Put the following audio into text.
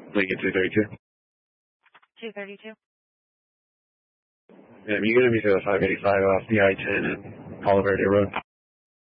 Lincoln 232. 232. Yeah, you're going to be to the 585 off the I-10 and Palo Verde Road.